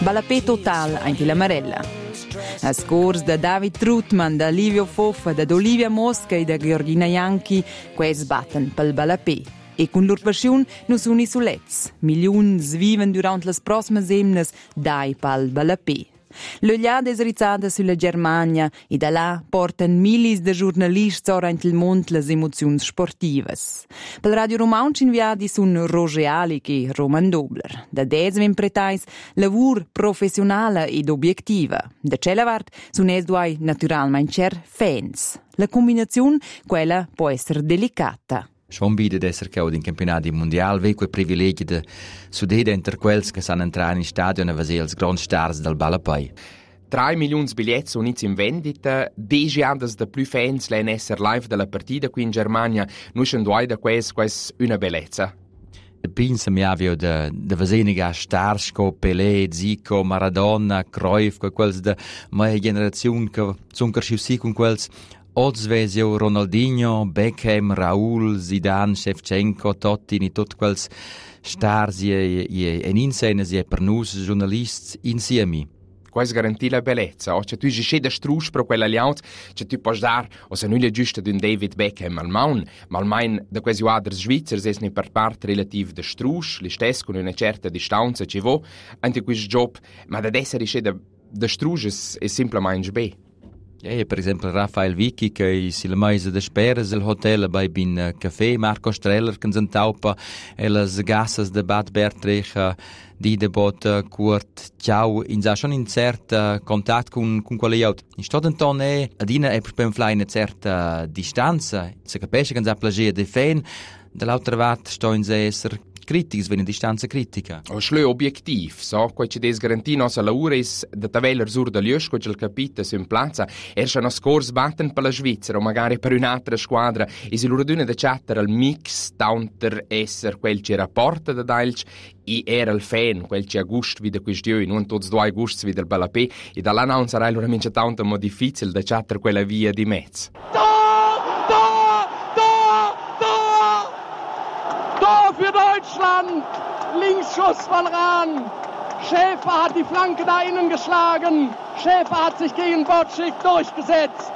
Balapè total anche la Marella. A scors da David Trutman, da Livio Foffa, da Olivia Mosca e da Georgina Ianchi, quais batten pel Balapè. E con lor passion non sono i solets. Milions viven durant las prossimas emnas dai pal Balapè. L'ogliada es rizzada sulla Germania e da là portan milis de giornalisti orant il mond las emozions sportivas. Pel Radio Romansch inviadi sun Roger Alic e Roman Dobler. Da des ven pretais lavur professionala ed obiectiva. Da cella vart sun es duai naturalmein cer fans. La combinazione quella può essere delicata. Schon bide d'esser che in campionati mondiali ve quei privilegi de sudede inter quels che sanno entrare in stadion e vedere els grandi stars del Balapè. 3 milioni di biglietti sono in vendita, 10 anni da più fans l'hanno essere live della partita qui in Germania. Noi siamo due da questo una bellezza. Pensa mi avio de veseniga stars co Pelé, Zico, Maradona, Cruyff, quels de mia generazione che sono cresciuti con quels Odzvezio, Ronaldinho, Beckham, Raul, Zidane, Shevchenko, Totti, ni tot quels stars e insenes e per nus giornalisti insieme. Questo garantisce la bellezza. Cioè, tu sei da strusch per quella liaut, cioè tu puoi dare, o se non è giusto di un David Beckham al maun, ma almeno da questi altri svizzeri è per parte relativa da strusch, li stessi con una certa distanza ci vuole, anche questo job, ma da essere da strusch è semplicemente bene. Per esempio Rafael Vicky che si la mese de speras il hotel bei bin café Marco Streller che zentaupa e las gassas de Bad Bertrich di de bot Kurt ciao in sa schon in certa contatto con quale io in stodenton è adina è per fly una certa distanza se capisce che sa plager de fan dall'altra parte sto in esser critics, wenn distanza critica. O schlö objektiv, so, quai ci des garanti nosa laura is da taveller sur da liusch, quai c'el capita su in plaza, scha nos scors batten per la Svizzera, o magari per un'altra squadra, e si loro d'una da chatter al mix, taunter esser quel ci rapporta da dailch, e era il fan, quel ci agust vi da questione, non tots due agusts vi del Balapè, e da là non sarà allora mince tanto mo difficile da chatter quella via di mezzo. Für Deutschland, Linksschuss von Rahn. Schäfer hat die Flanke da innen geschlagen. Schäfer hat sich gegen Bocik durchgesetzt.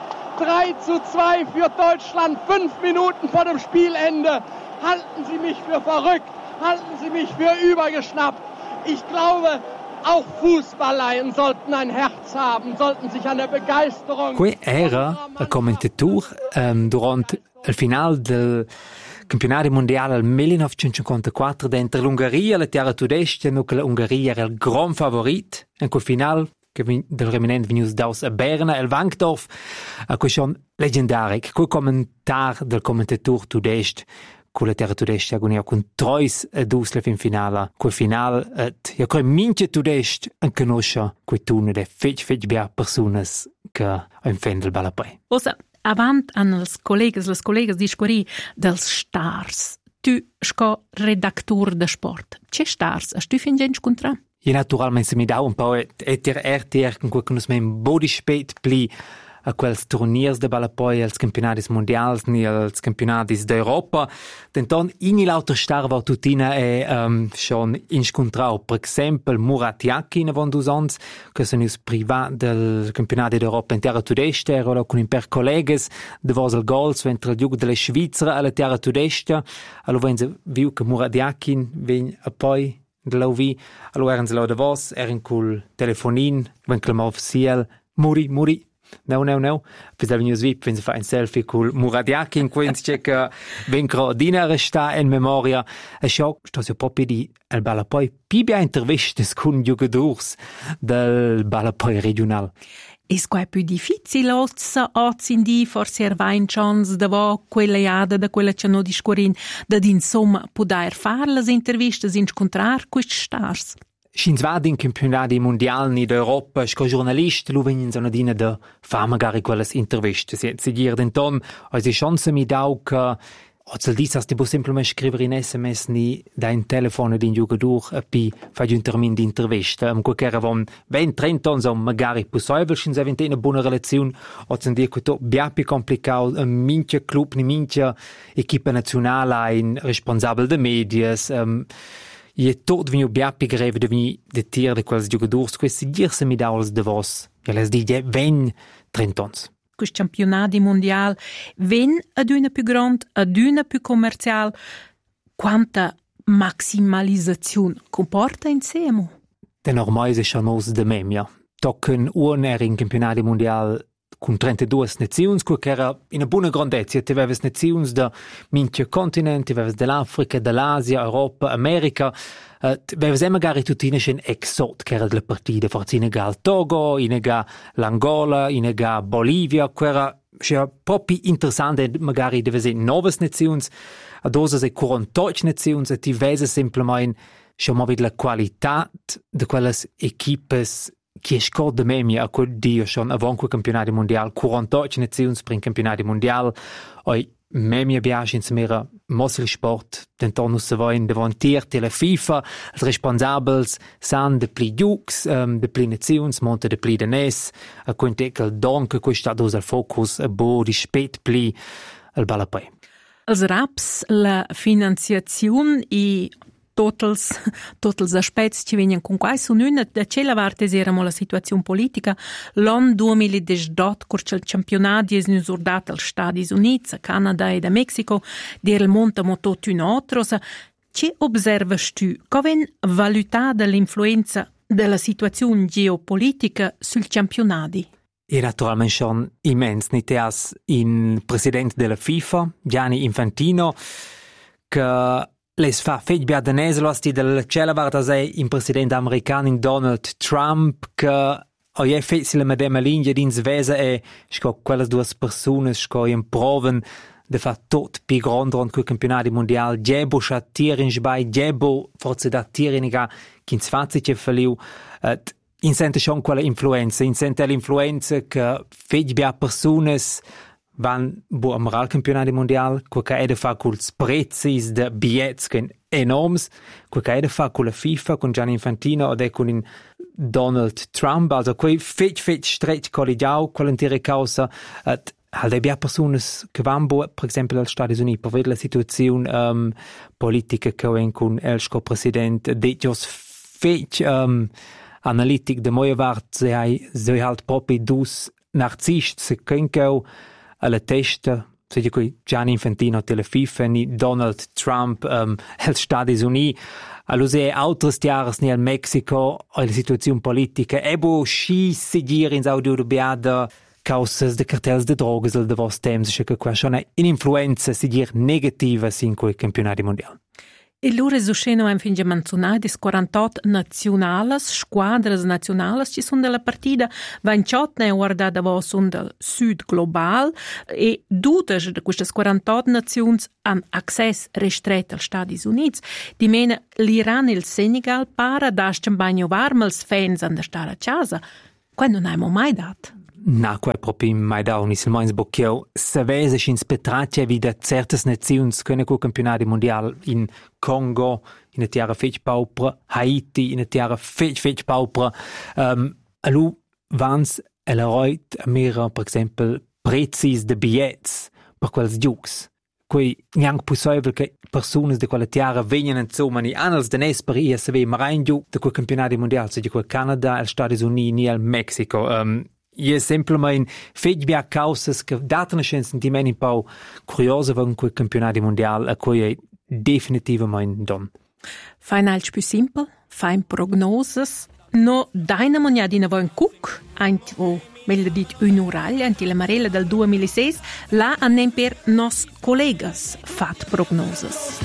3:2 für Deutschland, 5 Minuten vor dem Spielende. Halten Sie mich für verrückt, halten Sie mich für übergeschnappt. Ich glaube, auch Fußballleien sollten ein Herz haben, sollten sich an der Begeisterung... Qui era il commentator durante il finale del campionato mondiale del 1954 dentro l'Ungheria, la terra tudesta, no che l'Ungheria era il gran favorit in quel finale che del reminent venius daus a Berna, il Wankdorf, a quel schon leggendaric, quel commentar del commentator tudest, con la terra tudesta agonia con trois dus in finale, quel finale, ja quel minche tudest en conosce quel turno de fetch bia personas che ein fan del Balapè. Osa avant an las collegas discorri dels stars. Tu sco redactor de sport. Che stars? Hast tu fingens contra? Ja, naturalmente se mi dau un po' RTR con quel che un po' di spät pli a quels turniers de Balapè, als campionatis mondials ni als campionatis d'Europa. Denton in lauter star va tutina è schon incontrau. Per esempio Murat Yakin von Dusons, che sono us privat del campionato d'Europa in terra tudesta, ero con imper colleges de vos al gols ventre il giug delle Svizzera alla terra tudesta. Allora wenn viu che Murat Yakin ven a poi dell'OV, allora erano là de vos, erano col telefonin, wenn clamò officiel Muri. No. Poi veniva svip, wenn sie fa ein Selfie col Murat Yakin, quindi c'è che vengono dina resta in memoria. E ciò sto si proprio di al Balapè, pibia interviste con giocators del Balapè regional. Es quai più difficile oz in di forse ervain chance da vo quella iada da quella che no discurin da insomma poder far las intervistas incontrar quist stars. Schins vad in campionati mondiali d'Europa, sco giornalist, lu vengono sono dina da fa magari quelles intervistas. Si dir denton, also chance mi dau che Ozel disas ti può semplicemente scrivere in SMS ni da un telefono di un giocatore e poi fai un termine di intervista. Quel che era 20-30 anni, magari possibile, se avete una buona relazione, o se dire che è ben più complicato, minchia club, minchia equipa nazionale, un responsabile dei media, E tot vegno biappi greve de vegni de tir de quels giocadors, questi dirse medals de vos, che les dighe 30 ans. Questi campionati mondiali ven ad una più grande, ad una più commerciale, quanta maximalizzazione comporta insieme? Den ormai se chanos de memia. Tocken un era in campionati mondiali con 32 nazioni, che era in una buona grandezza. Ti avevi nazioni da minchia continenti, avevi dell'Africa, dell'Asia, Europa, America. Avevi magari tutti in exot, che era delle partite, forse in egal Togo, in egal l'Angola, in egal Bolivia, che era proprio interessante, magari di vedere 9 nazioni, a dose se 48 nazioni, e ti vedi semplicemente la qualità di quelle equipes che è scorda memia a quel dia schon avant quel campionati mondiali, 48 nazioni per un campionati mondiali, e memia biasci in semera mossi il sport, dentorno se voin davanti la FIFA, els responsabels san de pli giucs, de pli nazioni, monte de pli de nes, a quinte che il don che questa dos al focus, a bo di spet pli al balapè. Els raps, la finanziazione e totals aspetti che vengono con qua sono una da cella parte eramo la situazione politica l'anno 2018 curce il campionato è usurdato agli Stati Uniti, a Canada e a Mexico del monte motot un altro che osservas tu come valutata l'influenza della situazione geopolitica sul campionato? E naturalmente schon immens, niteas in presidente della FIFA, Gianni Infantino, che les fa fech biadanese losti del cella varta sei in presidente americano in Donald Trump che oie fech si la medema linea dins vesa e sco quelle due persone sco in proven de fa tot pi grande rond quel campionati mondial gebo schattir in sbai gebo forse da tiriniga kins fazzi che faliu in sente schon quella influenza in sente l'influenza che fech bia persones van bo am campionati mondial, quel che è da fa con i prezzi de biglietti che enormi, quel che è da fa con la FIFA, con Gianni Infantino e con Donald Trump, also quei fech stretch collegiau, quell'intera causa, al debia persone che van bo, per esempio, agli Stati Uniti, per vedere la situazione politica che è con il presidente, de jos fech analitic de moje vart, se halt proprio dus narcisti, che alla testa, se qui Gianni Infantino della FIFA e Donald Trump agli Stati Uniti, all'use altre stiares nel Mexico, la situazione politica, ebo sci seguire in Saudi Arabia causas de cartels de drogas al de vos temps, che qua c'è un'influenza seguire negativa in quei campionati mondiali. E loro susceno hanno finge menzionati di 48 nazionali, squadre nazionali ci sono della partita, 28 ne guardate voi sono del sud global e tutte di queste 48 nazioni hanno accesso ristretto agli Stati Uniti. Di meno l'Iran e il Senegal para dasciano bagno varmo als fans a stare a casa. Quando non abbiamo mai dato. Na, quai proprio mai da un isilmans bocchio. Se vesi in spettraccia vide certe nazioni che con campionati mondiali in Congo, in una terra fech paupra, Haiti, in una terra fech paupra. Allu vans roit a mira, per esempio, prezzi de billets per quels giucs. Quei neanche possibile che persone di quella terra vengano insomma ni annals de nes per ia se ve marin giù de quei campionati mondiali, di quel Canada, gli Stati Uniti, al Mexico. Je semplicemente fech bia causas che datano sentimenti un po' curiosi con quei campionati mondiali a cui è definitivamente don. Fai un altro più semplice, fai prognoses. No, deine mondiadina va in cook, o meglio dit un'uraglia, anti la Marella del 2006, là hanno per nos collegas fat prognoses.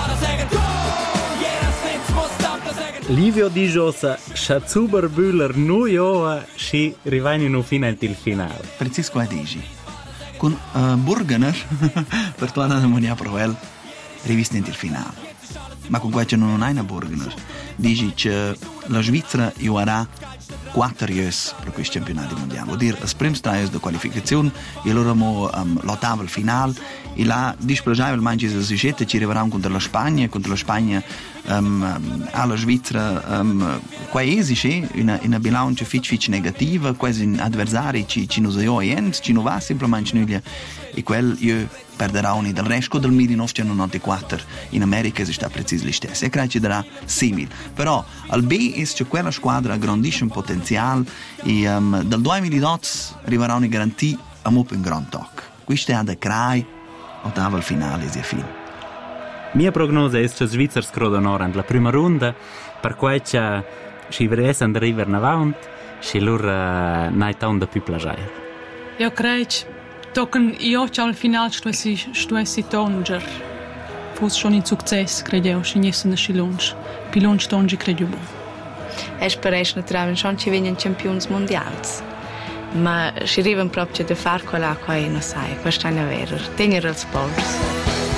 Livio dice che Zuberbühler New York si rivanno fino al finale. Francisco dici. Con Burgener, per tutta la monia provel, rivista il finale. Ma con questo non hai una Burgener. Dici che la Svizzera avrà 4 years per questi campionati mondiali. Vuol dire, le prime 3 years di qualificazione, e loro hanno l'ottava finale, e là, disperabilmente, ci arriveranno contro la Spagna alla Svizzera quasi sì, una bilancia fitch negativa, quasi un avversario ci non ci non va semplicemente nulla, e quel io perderà ogni del resto del 1994 in America si sta preciso lo stesso, e credo ci darà simile, però al B è che quella squadra ha grandissimo potenziale e dal 2008 arriverà una garantia a un gran tocco. Questo è da crai ottava al finale sia fine. Mia prognosi è che Svizzera scroda la prima ronda, per cui ci vedremo arrivare in avanti, e loro non hanno più piacere. Io credo che io al finale stessi tonger. Fosse schon un successo, credo io, se niente ne silunge. Pilunge tongi credo io. E spero che non ci vengano campioni mondiali. Ma ci arrivano proprio da fare quella che non sai, questo è vero. Tenere il sport.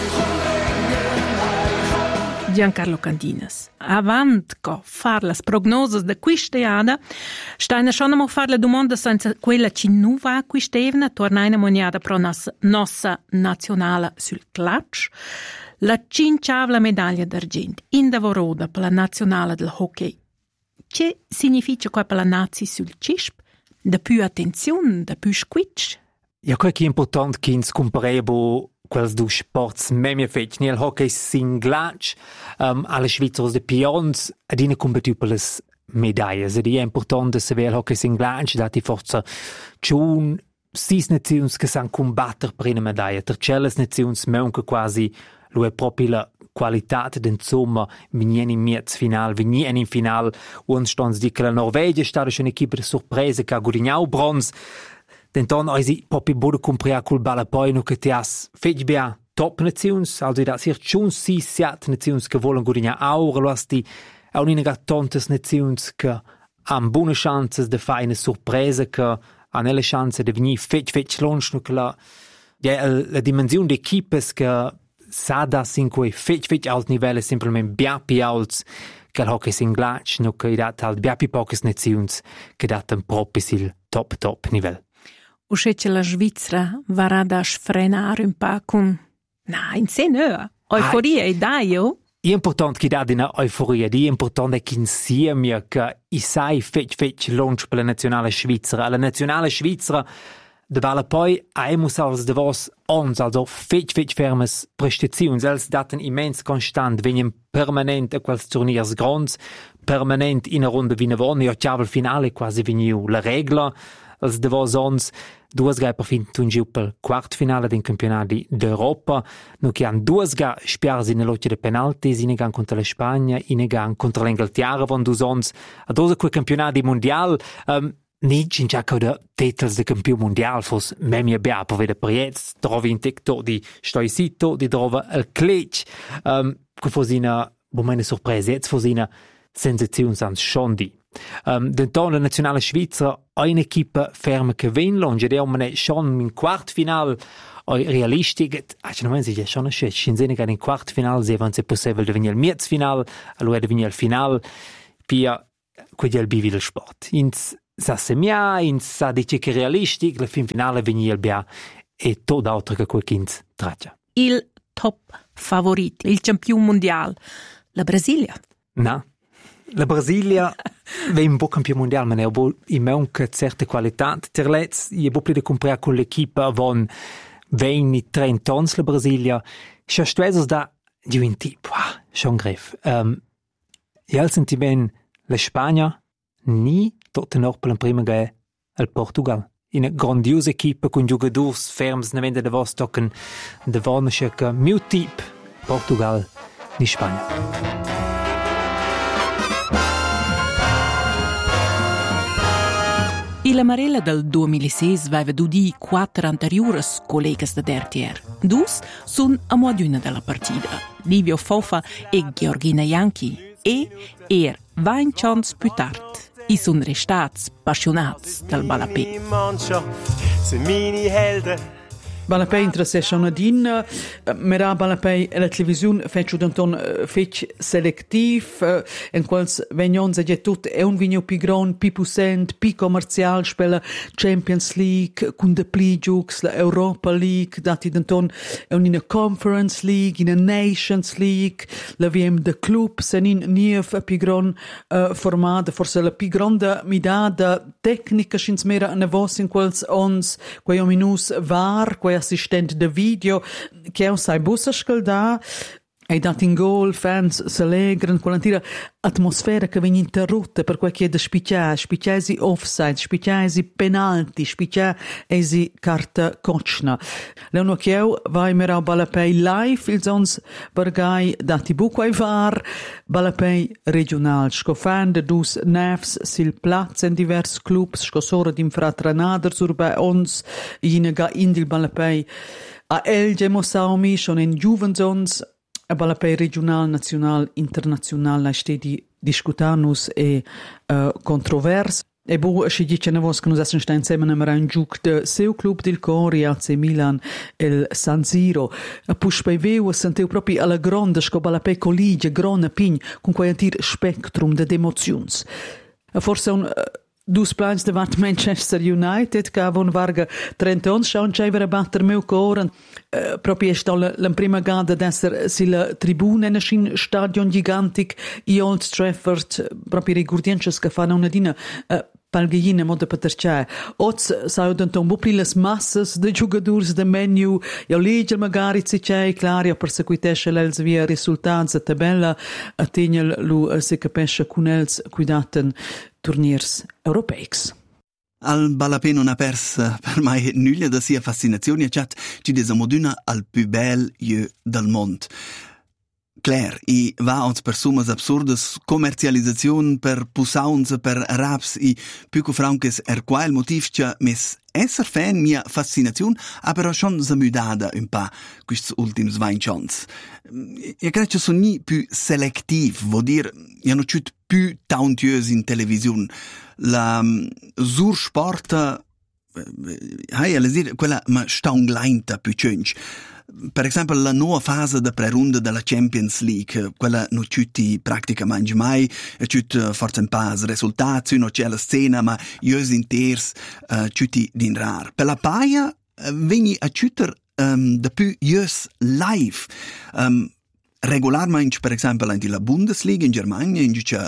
Giancarlo Candinas. Avant co far las prognoses de quist'eada, staina schon amo far la domanda senza quella ci nu va quist'evna, tornaina moniada pro nossa nazionale sul clutch. La cinciavla medaglia d'argent in Davoroda per la nazionale del hockey. Che significa qua per la nazi sul cisp? Da più attenzione, da più squitch? Ja, quel che è importante che si comparebo quels du sports memia fetch, nel hockey singlatch, alle Schweizers de pions, ad ina competiu per les medailles. Ed è importante se il hockey singlatch dati forza ciun 6 nazioni che san combattere per una medaglia. Per celles nazioni manca quasi lo è proprio la qualità d'insomma venien in mezzo final, venien in final, und stans di che la Norvegia sta un'equipe di sorpresa che ha guadagnato bronze. Denton eisi proprio buono comprare col balapoino che ti has fetch bia top nazions, also da sir schon 6-7 nazions che volen guadagnar aur, lo asti a un'inega tantas nazions che han buone chances de fare una sorpresa che hanno le chance de venir fetch longe che la dimensione di equipes che sa das in quei fetch alt livello semplicemente bia più alts che il hockey singlatch, no che dat halt bia più poche nazions che datan proprio sil top livello. Usce la Svizzera varrà da sfrenare un po' con... No, in sé no. Euforia e dai, io? È importante che dà una euforia, è importante che insieme che i sai fetch longe per la nazionale svizzera. La nazionale svizzera deve poi a emusals de vos ons, also fetch fermes prestazioni. Els daten immens constant, venien permanent a quels turniers grands, permanent in una ronda vinavon, e a finale quasi veniu la regla. Els de vos ons, duas gai per fin tungiu pel quartfinale del campionato d'Europa, no che han duas gai spiars in lotta de penaltis, in gan contra la Spagna, in gan contra l'Inghilterra, von dus ons, a dosa quei campionati mondial, nicht in giacco de titels de campion mondial, fos memia bea, per vede priez, trovi in TikTok di stoicito, di trova il cletch, che fos una buona sorpresa, jetzt fos una sensazione sans schon di. Denton la nazionale svizzera ha un'equipe ferma che ven longe ed è un schon in quartfinale realistico, non pensi che schon c'è scinzene che in quartfinale se avanza possibile di venire al mezzofinale, allora di venire al finale pia quello è il bivi del sport. Sa semia, sa dice che è realistico, la fin finale venire al bia e tutto altro che quel che traccia. Il top favorito, il campione mondiale, la Brasilia? No. La Brasilia è un buon campione mondiale, ma manca certe qualità. Terlets, è proprio da comprare con l'equipe con 20-30 anni la Brasilia. C'è stuesos da di un tipo, schon greff. Io senti bene la Spagna, ni tutto nord per la prima guerra al Portugal. In una grandiosa equipe con giocatori ferms, ne vende da vos tocken da vorne che mio tipo Portugal di Spagna. La Marella del 2006 aveva dudi 4 anteriori colleghi da RTR. Dus sono a moduna della partita. Livio Fofa e Georgina Janchi. E 20 anni più tardi. I sono restati appassionati del balapè. Balapei interessa una din, mera Balapei e la televisione faccio danton fec selectiv, in quals vegnon se tut è un vigno più gran, più pussent, più commercial, spela Champions League, con de Pligiux, la Europa League, dati danton è una Conference League, in a Nations League, la VM de club, se in nief più gran formata, forse la più grande midada tecnica schins mera ne vos in quals ons, quei ominus var, quei assistent de video, che è un sai bussa scaldà, e dat in gol, fans s'allegran, quell'antira atmosfera che viene interrotta per quel che è da spicciasi offside, spicciasi penalti, spicciasi carta cocna. Leono chieu vai mera Balapei live, il zons bergai dati buquai var, Balapei regional, sco fan de dus nefs sil platz in divers clubs, sco sora d'infratrenader sur bei ons, jinega indil Balapei a Elge Mossaumi, schon in Juvenzons, a Balapei regional, national, international, la stedi discutanus e controvers. E bo, si dice na vos che nos essen sta insieme a un giuc de seu club del Cori, AC Milan, il San Siro. A push bei veu, sentiu proprio alla grande, sco Balapei collige, grande pign, con quei antir spectrum de emozions. A forse un dus plans davant Manchester United, che avon varga 30 ans, schaun c'avere batter meu coran, proprio sta la prima gada d'esser sila tribuna in un stadion gigantic, i Old Trafford, proprio rigurdiences che fanno una dina, palghiine modo patercea. Oz saudan un po' le massas de giocadores de menu, io legge magari c'è claro perseguitesce l'els via risultati a tabella a tegnel lu se capisce con els cuidaten turniers europeics. Al Balapei non ha perso per mai nulla da sia fascinazione e chat ci desamoduna al più bel jeu del mondo. Claire, i va ons per summas absurdas commercializazione per pusauns per raps i più che franches qual motiv che mes esser fan mia fascinazione ha però schon zamudada un pa questi ultims 20 ans. Io credo che sono ni più selectiv, vuol dire io non c'ho più tauntieux in televisione. La sursport quella ma staungleinta più cönch. Per esempio la nuova fase da prerunda della Champions League, quella non c'è praticamente mai, c'è forse un po' di risultati, non c'è la scena, ma io inters c'è din rar. Per la paia veni a c'è da più io live. Regolarmente, per esempio, in la Bundesliga in Germania,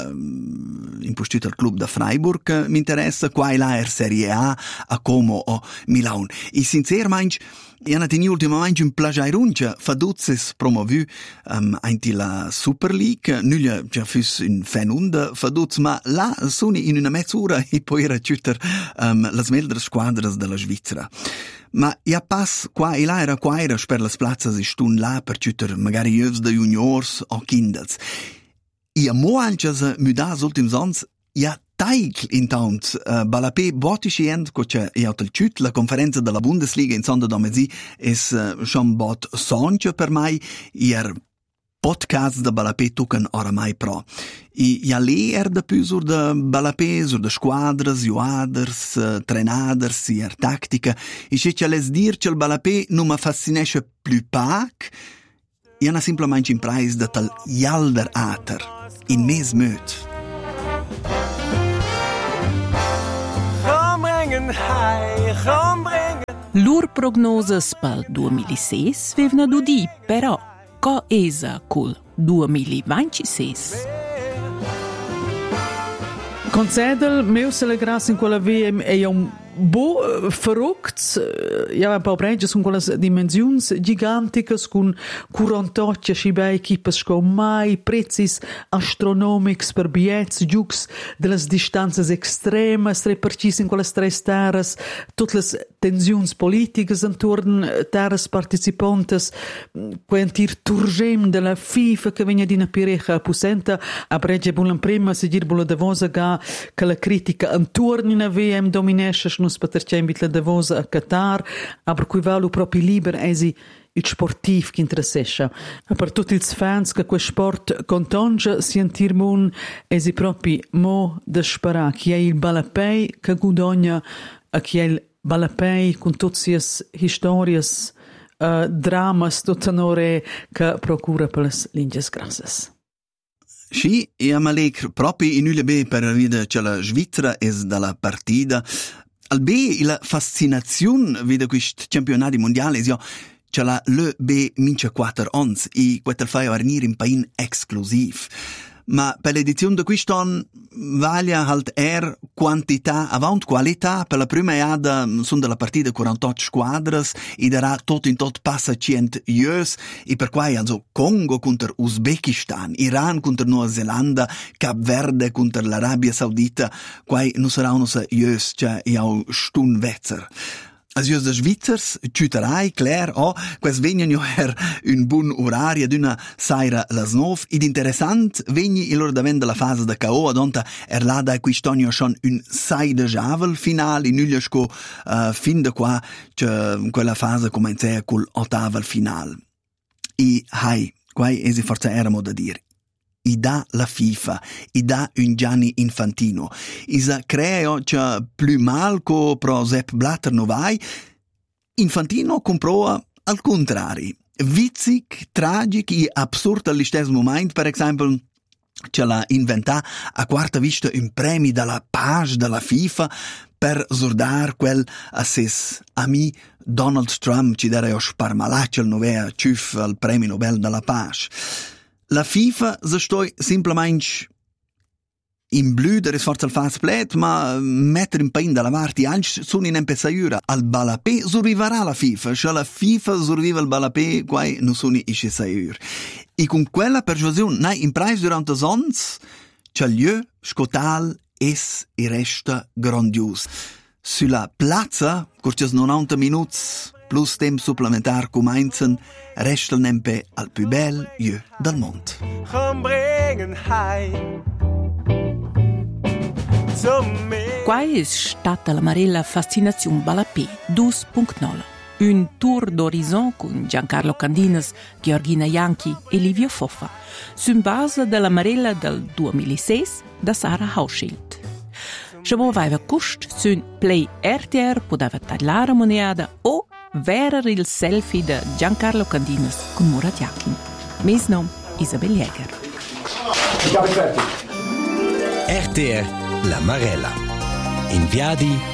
in postito al club da Freiburg mi interessa, qua e là Serie A Como o Milan. E sinceramente, io ho tenuto ultimamente un plagiairunce faduzzes promovu in la Super League, nulla già fosse un fenunda faduz, ma là sono in una mezz'ora e poi era tutte le meglio squadre della Svizzera. Ma io passo qua e là era per le piazze e stun là per tutte magari jövs de juniors o kinders. Io mo anche se mudas ultims ans, io taig intant Balapei botiscient coce e al ciut la conferenza della Bundesliga in sonda domezi es schon bot sonche per mai ier podcast da Balapei tucan oramai pro. I ja leer da più sur da Balapei, sur da squadras, juaders, trenaders, ier tactica. I c'è les dir che il Balapei non mi fascinesce più pac, io na simplemente in preis da tal jalder ater, in mes möt. Lur prognoses pel 2006 vevna dudi, però co esa col 2026. Concedel, meu celebras in quella VM è un verrückt. Ja, ein paar Brenges con quelle dimensioni gigantiche, con 48 scibe equipes con mai prezzi astronomici per biglietti, giucs delle distanze estreme, tre precise in quelle tre terras, tutte le tensioni politiche intorno terras partecipantes, quantir turgem della FIFA che viene di una pireja pusenta, a brege bulan prima si dir bulla devosa ga che la critica intorno in VM dominesce nus patercem bit la devosa a Qatar, aber cui valu proprio liber esi il sportiv che interessesce. Per tutti i fans che quel sport contonge sentir mun esi proprio mo de spera che è il Balapei che guadagna a chi è Balapei con tutte le storie, dramas, tutto onore che procura per le lingue grasses. Sì, e amalek proprio in ULB per vedere che la Svizzera è dalla partita. Albe la fascinazione vede questo campionato mondiale è che la LB mince 4 ons e quel fa venire in paese esclusivo. Ma per l'edizione di quest'anno vale halt quantità avant qualità. Per la prima iada sono della partita 48 squadre e darà tutto in tutto passa 100 years e per cui also Congo contro Uzbekistan, Iran contro Nuova Zelanda, Cap Verde contro l'Arabia Saudita, quai non sarà uno years cioè jau stunvezzer. Als jus de Schweizers, Tüterei, Claire, quas vegnan jo un bun orario d'una saira las 9, id interessant vegni il davent de la fase de KO adonta lada quistonio schon un 6 de javel final in ugliasco fin de qua quella fase comencea col ottavel final. I hai, quai esi forza eramo da dir. I da la FIFA, i da un Gianni Infantino. Isa creo che più mal co pro Sepp Blatter no vai, Infantino comproa al contrario. Witzig, tragic e absurd all'istess moment, per esempio, ce l'ha inventà a quarta vista un premio dalla page della FIFA per zurdar quel a ses ami Donald Trump ci dare o sparmalaccio il novea ciuff al premio Nobel della page. La FIFA se stoi simplemente in blu der is forza il fast plate, ma mettere in pain dalla parte anche sono in empezaiura al balapé surviverà la FIFA, se la FIFA survive al balapé quai non sono isce saiur. E con quella persuasione nai in price durante sons c'è lieu scotal es e resta grandios. Sulla piazza, curcias 90 minuti plus tempo supplementar comincian, resta il nempe al più bel lieu del mondo. Quai è stata la marella fascinazione Balapé 2.0. Un tour d'horizon con Giancarlo Candinas, Georgina Ianchi e Livio Foffa, su base della marella del 2006 da Sarah Hauschild. Se voleva cost su Play RTR poteva tagliare moneta o verer il selfie di Giancarlo Candinas con Murat Yakin. Mes nom Isabel Jäger. RTR La Marella. In Viadi